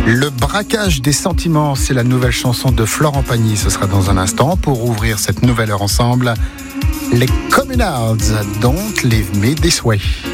Le braquage des sentiments, c'est la nouvelle chanson de Florent Pagny. Ce sera dans un instant. Pour ouvrir cette nouvelle heure ensemble, les Communards, Don't Leave Me This Way.